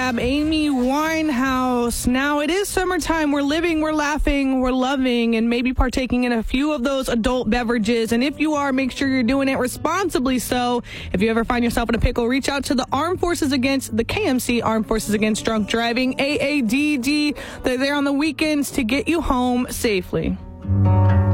rehab, Amy Winehouse. Now, it is summertime. We're living, we're laughing, we're loving, and maybe partaking in a few of those adult beverages. And if you are, make sure you're doing it responsibly. So if you ever find yourself in a pickle, reach out to the KMC Armed Forces Against Drunk Driving, AADD. They're there on the weekends to get you home safely.